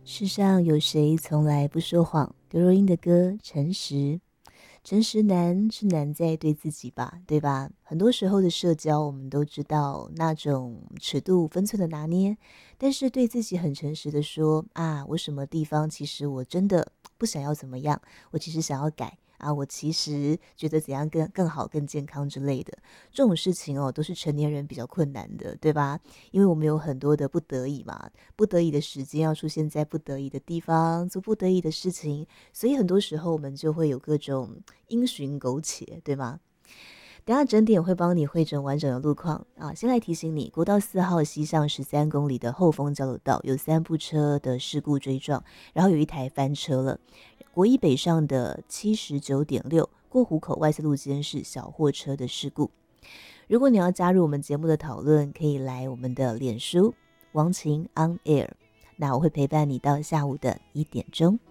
世上有谁从来不说谎？刘若英的歌《诚实》，诚实难是难在对自己吧，对吧？很多时候的社交，我们都知道那种尺度分寸的拿捏，但是对自己很诚实的说啊，我什么地方其实我真的不想要怎么样，我其实想要改。啊，我其实觉得怎样更好、更健康之类的这种事情哦，都是成年人比较困难的，对吧？因为我们有很多的不得已嘛，不得已的时间要出现在不得已的地方，做不得已的事情，所以很多时候我们就会有各种因循苟且，对吗？等下整点会帮你汇整完整的路况啊。先来提醒你，国道4号西向13公里的后丰交流道有3部车的事故追撞，然后有一台翻车了。国一北上的79.6过湖口外侧路肩是小货车的事故。如果你要加入我们节目的讨论，可以来我们的脸书王晴 On Air，那我会陪伴你到下午的1点钟。